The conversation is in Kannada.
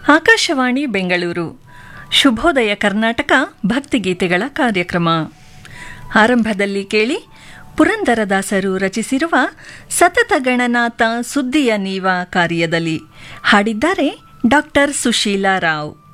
ಆಕಾಶವಾಣಿ ಬೆಂಗಳೂರು ಶುಭೋದಯ ಕರ್ನಾಟಕ ಭಕ್ತಿಗೀತೆಗಳ ಕಾರ್ಯಕ್ರಮ. ಆರಂಭದಲ್ಲಿ ಕೇಳಿ ಪುರಂದರದಾಸರು ರಚಿಸಿರುವ ಸತತ ಗಣನಾಥ ಸುದ್ದಿಯ ನೀವ ಕಾರ್ಯದಲ್ಲಿ ಹಾಡಿದ್ದಾರೆ ಡಾಕ್ಟರ್ ಸುಶೀಲಾ ರಾವ್.